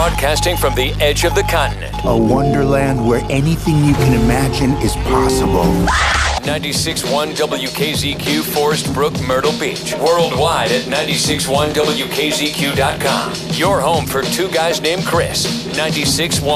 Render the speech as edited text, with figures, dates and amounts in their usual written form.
Broadcasting from the edge of the continent. A wonderland where anything you can imagine is possible. 96.1 WKZQ, Forest Brook, Myrtle Beach. Worldwide at 96.1WKZQ.com. Your home for two guys named Chris. 96.1